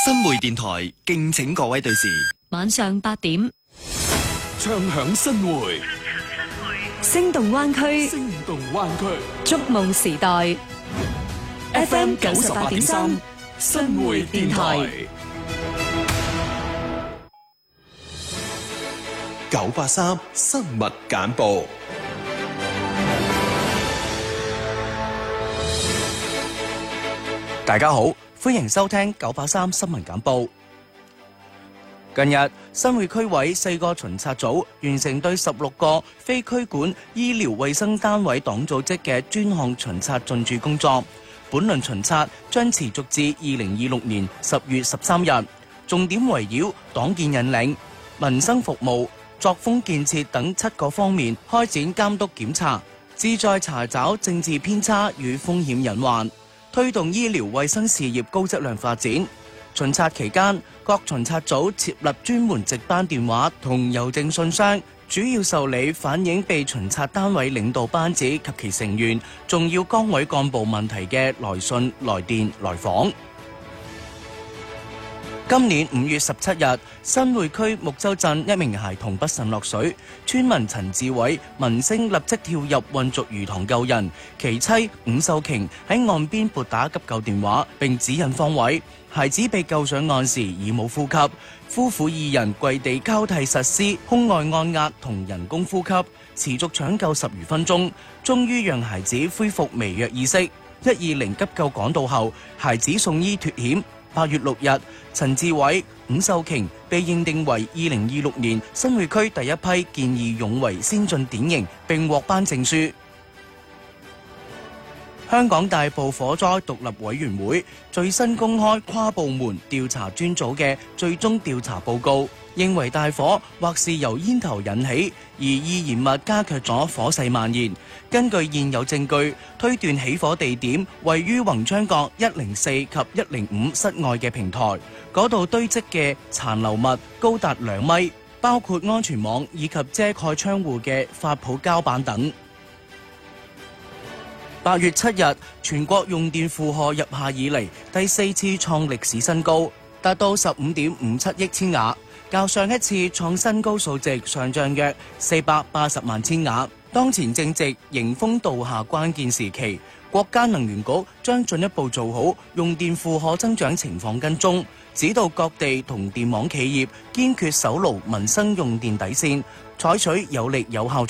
新會電台敬請各位對視。 晚上8點， 唱響新會， 聲動灣區， 聲動灣區， 築夢時代。FM 98.3新會電台 983新聞簡報。 大家好，歡迎收聽983新聞簡報。近日，新會區委4個巡察組完成對16個非區管醫療衛生單位黨組織嘅專項巡察進駐工作。本輪巡察將持續至2026年10月13日，重點圍繞黨建引領、民生服務、作風建設等7個方面開展監督檢查，旨在查找政治偏差與風險隱患，推動醫療衛生事業高質量發展。巡察期間，各巡察組設立專門值班電話同郵政信箱，主要受理反映被巡察單位領導班子及其成員重要崗位幹部問題嘅來信、來電、來訪。今年5月17日，新會區木洲鎮一名孩童不慎落水，村民陳志偉聞聲立即跳入混濁魚塘救人，其妻伍秀瓊喺岸邊撥打急救電話並指引方位，孩子被救上岸時已冇呼吸，夫婦2人跪地交替實施胸外按壓同人工呼吸，持續搶救10餘分鐘，終於讓孩子恢復微弱意識。120急救趕到後，孩子送醫脫險。8月6日，陳志偉、伍秀瓊被認定為2026年新會區第一批見義勇為先進典型，並獲頒證書。香港大埔火災獨立委員會最新公開跨部門調查專組嘅最終調查報告，認為大火或是由煙頭引起，而易燃物加劇咗火勢蔓延。根據現有證據，推斷起火地點位於宏昌閣104及105室外嘅平台，嗰度堆積嘅殘留物高達2米，包括安全網以及遮蓋窗戶嘅發泡膠板等。8月7日，全國用電負荷入夏以嚟第4次創歷史新高，達到15.57億千瓦，較上一次創新高數值上漲約480萬千瓦。當前正值迎風倒下關鍵時期，國家能源局將進一步做好用電負荷增長情況跟蹤，指導各地同電網企業堅決守牢民生用電底線，採取有力有效